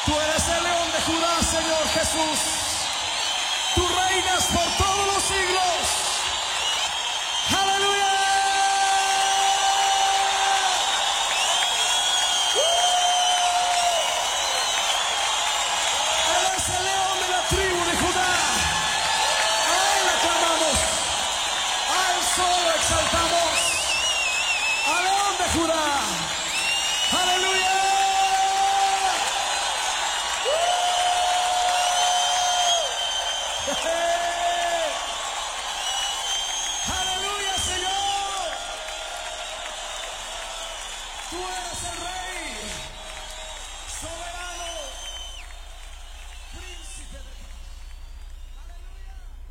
Tú eres el león de Judá, Señor Jesús. Tú reinas por todos los siglos. ¡Aleluya! Eres el león de la tribu de Judá. A Él aclamamos. A Él solo exaltamos. Al león de Judá. ¡Aleluya! ¡Aleluya, Señor! Tú eres